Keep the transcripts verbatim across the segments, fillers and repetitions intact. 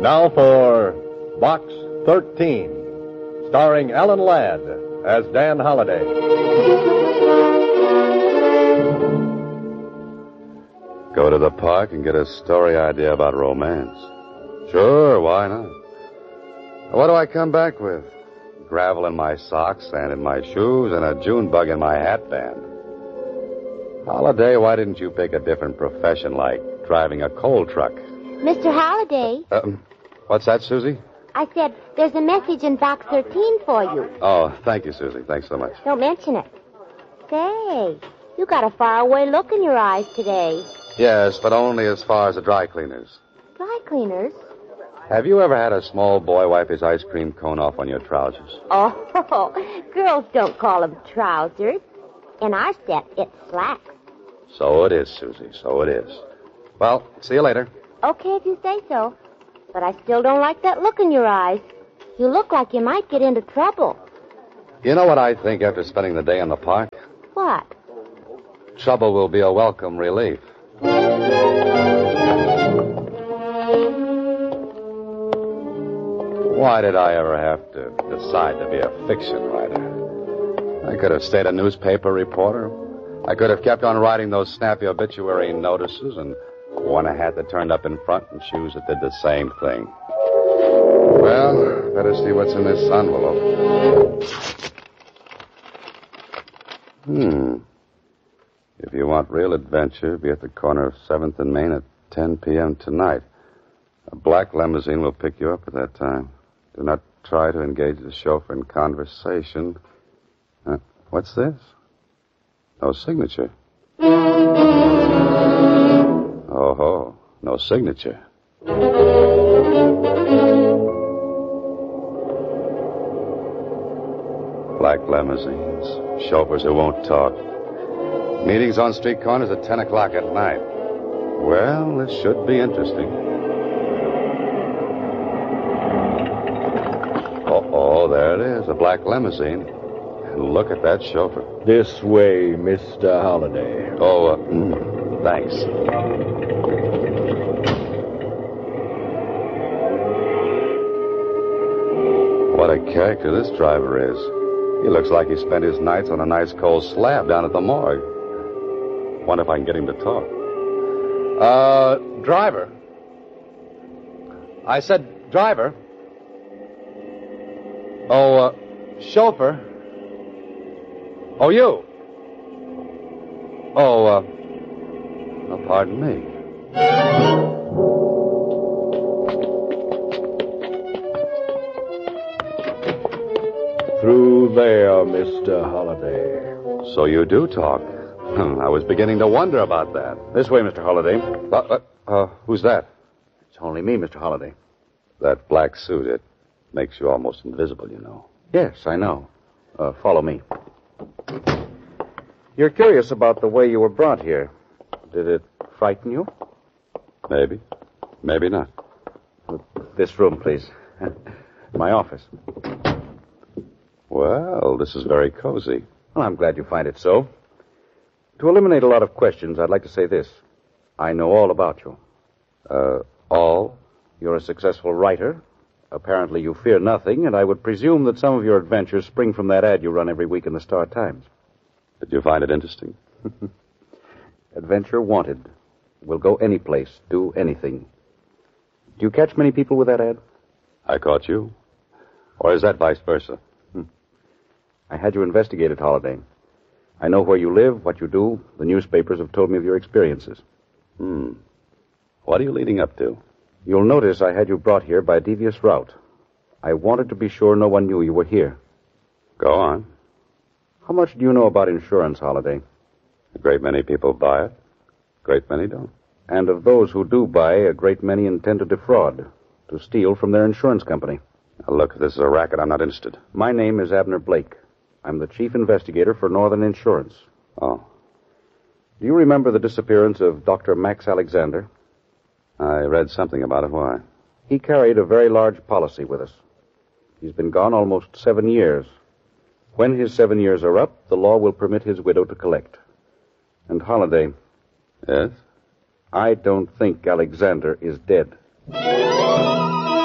Now for Box thirteen, starring Alan Ladd as Dan Holliday. Go to the park and get a story idea about romance. Sure, why not? What do I come back with? Gravel in my socks, sand in my shoes, and a June bug in my hat band. Holliday, why didn't you pick a different profession like driving a coal truck? Mister Holliday? Uh, what's that, Susie? I said, there's a message in box thirteen for you. Oh, thank you, Susie. Thanks so much. Don't mention it. Say, you got a faraway look in your eyes today. Yes, but only as far as the dry cleaners. Dry cleaners? Have you ever had a small boy wipe his ice cream cone off on your trousers? Oh, girls don't call them trousers. In our set, it's slacks. So it is, Susie. So it is. Well, see you later. Okay, if you say so. But I still don't like that look in your eyes. You look like you might get into trouble. You know what I think after spending the day in the park? What? Trouble will be a welcome relief. Why did I ever have to decide to be a fiction writer? I could have stayed a newspaper reporter. I could have kept on writing those snappy obituary notices and worn a hat that turned up in front and shoes that did the same thing. Well, better see what's in this envelope. Hmm. If you want real adventure, be at the corner of seventh and Main at ten p.m. tonight. A black limousine will pick you up at that time. Do not try to engage the chauffeur in conversation. Uh, what's this? No signature. Oh, ho. No signature. Black limousines. Chauffeurs who won't talk. Meetings on street corners at ten o'clock at night. Well, this should be interesting. Oh, oh, there it is. A black limousine. And look at that chauffeur. This way, Mister Holliday. Oh, uh, mm, thanks. What a character this driver is. He looks like he spent his nights on a nice cold slab down at the morgue. Wonder if I can get him to talk. Uh, driver. I said driver. Oh, uh, chauffeur. Oh, you. Oh, uh, oh, pardon me. Through there, Mister Holliday. So you do talk. I was beginning to wonder about that. This way, Mister Holliday. Uh, uh, uh, who's that? It's only me, Mister Holliday. That black suit, it makes you almost invisible, you know. Yes, I know. Uh, follow me. You're curious about the way you were brought here. Did it frighten you? Maybe. Maybe not. This room, please. My office. Well, this is very cozy. Well, I'm glad you find it so. To eliminate a lot of questions, I'd like to say this. I know all about you. Uh, all? You're a successful writer. Apparently you fear nothing, and I would presume that some of your adventures spring from that ad you run every week in the Star Times. Did you find it interesting? Adventure wanted. Will go any place, do anything. Do you catch many people with that ad? I caught you. Or is that vice versa? Hmm. I had you investigated, Holliday. I know where you live, what you do. The newspapers have told me of your experiences. Hmm. What are you leading up to? You'll notice I had you brought here by a devious route. I wanted to be sure no one knew you were here. Go on. How much do you know about insurance, Holliday? A great many people buy it. A great many don't. And of those who do buy, a great many intend to defraud, to steal from their insurance company. Now, look, if this is a racket, I'm not interested. My name is Abner Blake. I'm the chief investigator for Northern Insurance. Oh. Do you remember the disappearance of Doctor Max Alexander? I read something about it. Why? He carried a very large policy with us. He's been gone almost seven years. When his seven years are up, the law will permit his widow to collect. And Holliday. Yes? I don't think Alexander is dead.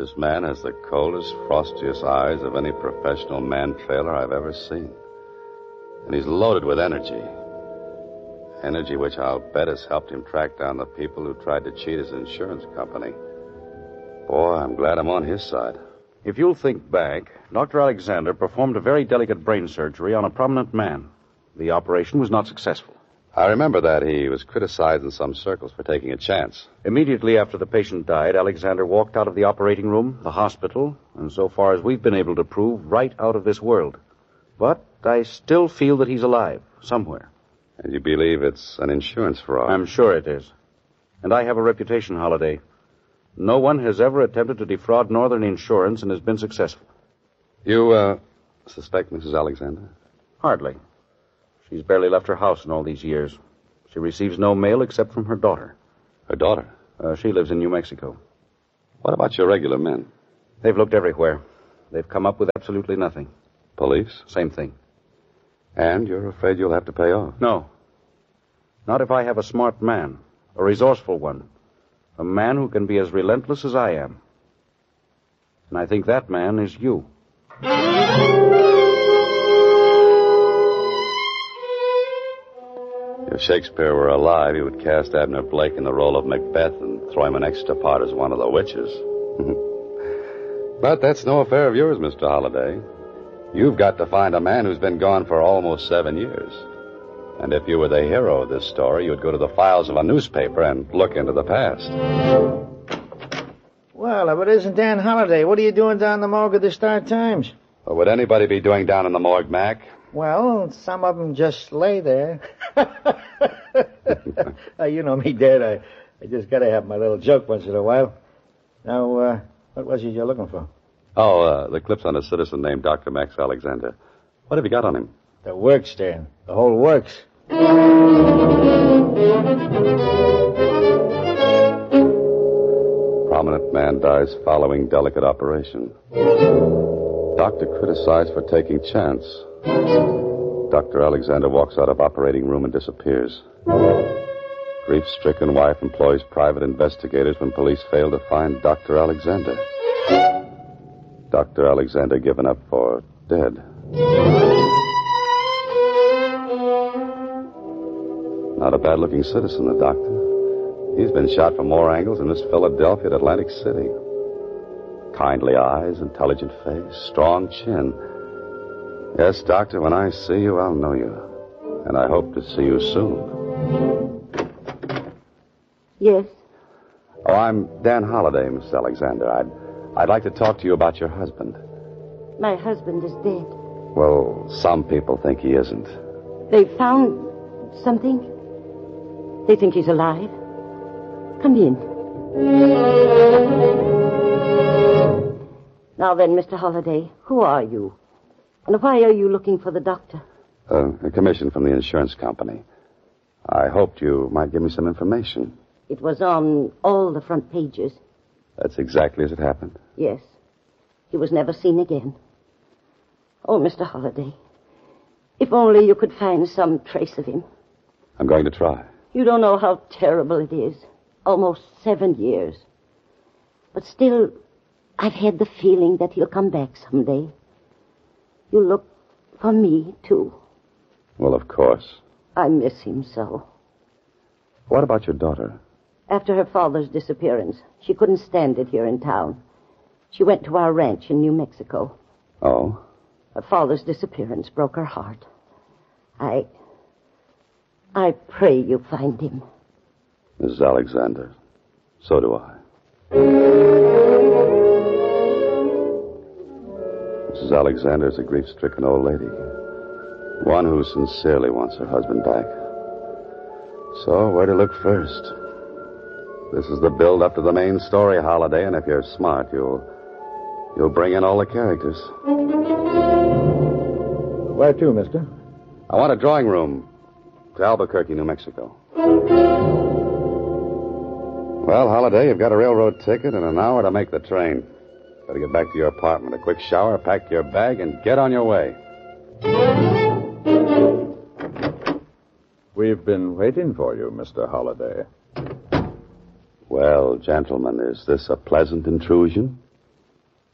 This man has the coldest, frostiest eyes of any professional man-trailer I've ever seen. And he's loaded with energy. Energy which I'll bet has helped him track down the people who tried to cheat his insurance company. Boy, I'm glad I'm on his side. If you'll think back, Doctor Alexander performed a very delicate brain surgery on a prominent man. The operation was not successful. I remember that he was criticized in some circles for taking a chance. Immediately after the patient died, Alexander walked out of the operating room, the hospital, and so far as we've been able to prove, right out of this world. But I still feel that he's alive, somewhere. And you believe it's an insurance fraud? I'm sure it is. And I have a reputation, Holliday. No one has ever attempted to defraud Northern Insurance and has been successful. You, uh, suspect Missus Alexander? Hardly. She's barely left her house in all these years. She receives no mail except from her daughter. Her daughter? Uh, she lives in New Mexico. What about your regular men? They've looked everywhere. They've come up with absolutely nothing. Police? Same thing. And you're afraid you'll have to pay off? No. Not if I have a smart man, a resourceful one, a man who can be as relentless as I am. And I think that man is you. If Shakespeare were alive, he would cast Abner Blake in the role of Macbeth and throw him an extra part as one of the witches. But that's no affair of yours, Mister Holliday. You've got to find a man who's been gone for almost seven years. And if you were the hero of this story, you'd go to the files of a newspaper and look into the past. Well, if it isn't Dan Holliday, what are you doing down the morgue of the Star-Times? What would anybody be doing down in the morgue, Mac? Well, some of them just lay there. uh, you know me, Dad. I, I just got to have my little joke once in a while. Now, uh, what was it you're looking for? Oh, uh, the clips on a citizen named Doctor Max Alexander. What have you got on him? The works, Dan. The whole works. Prominent man dies following delicate operation. Doctor criticized for taking chance. Doctor Alexander walks out of operating room and disappears. Grief-stricken wife employs private investigators when police fail to find Doctor Alexander. Doctor Alexander given up for dead. Not a bad-looking citizen, the doctor. He's been shot from more angles than Miss Philadelphia at Atlantic City. Kindly eyes, intelligent face, strong chin. Yes, Doctor, when I see you, I'll know you. And I hope to see you soon. Yes? Oh, I'm Dan Holliday, Miss Alexander. I'd, I'd like to talk to you about your husband. My husband is dead. Well, some people think he isn't. They found something? They think he's alive? Come in. Now then, Mister Holliday, who are you? And why are you looking for the doctor? Uh, a commission from the insurance company. I hoped you might give me some information. It was on all the front pages. That's exactly as it happened. Yes. He was never seen again. Oh, Mister Holliday, if only you could find some trace of him. I'm going to try. You don't know how terrible it is. Almost seven years. But still, I've had the feeling that he'll come back someday. You look for me, too. Well, of course. I miss him so. What about your daughter? After her father's disappearance, she couldn't stand it here in town. She went to our ranch in New Mexico. Oh? Her father's disappearance broke her heart. I... I pray you find him. Missus Alexander, so do I. Missus Alexander is a grief-stricken old lady. One who sincerely wants her husband back. So, where to look first? This is the build-up to the main story, Holliday, and if you're smart, you'll... you'll bring in all the characters. Where to, mister? I want a drawing room to Albuquerque, New Mexico. Well, Holliday, you've got a railroad ticket and an hour to make the train. Better get back to your apartment, a quick shower, pack your bag, and get on your way. We've been waiting for you, Mister Holliday. Well, gentlemen, is this a pleasant intrusion?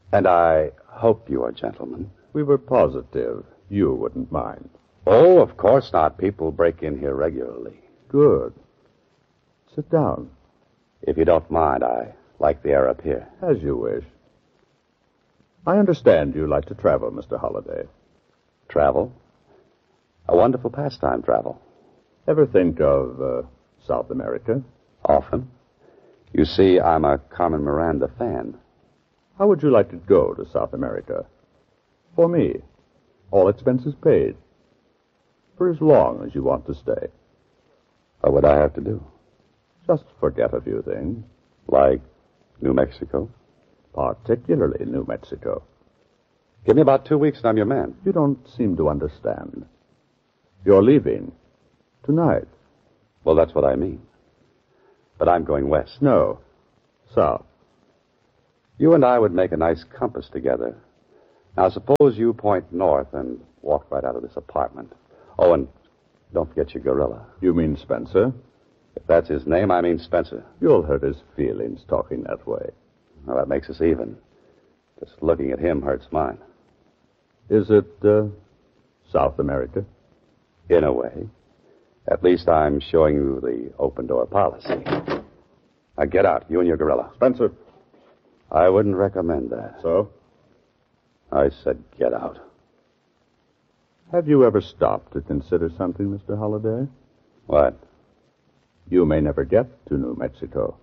And I hope you are gentlemen. We were positive you wouldn't mind. Oh, of course not. People break in here regularly. Good. Sit down. If you don't mind, I like the air up here. As you wish. I understand you like to travel, Mister Holliday. Travel? A wonderful pastime, travel. Ever think of uh, South America? Often. You see, I'm a Carmen Miranda fan. How would you like to go to South America? For me. All expenses paid. For as long as you want to stay. What would I have to do? Just forget a few things. Like New Mexico? Particularly New Mexico. Give me about two weeks and I'm your man. You don't seem to understand. You're leaving. Tonight. Well, that's what I mean. But I'm going west. No. South. You and I would make a nice compass together. Now, suppose you point north and walk right out of this apartment. Oh, and don't forget your gorilla. You mean Spencer? If that's his name, I mean Spencer. You'll hurt his feelings talking that way. Well, that makes us even. Just looking at him hurts mine. Is it, uh, South America? In a way. At least I'm showing you the open-door policy. Now, get out, you and your gorilla. Spencer. I wouldn't recommend that. So? I said get out. Have you ever stopped to consider something, Mister Holliday? What? You may never get to New Mexico.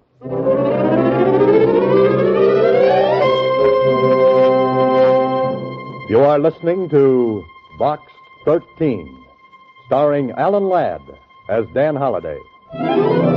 You are listening to Box thirteen, starring Alan Ladd as Dan Holliday.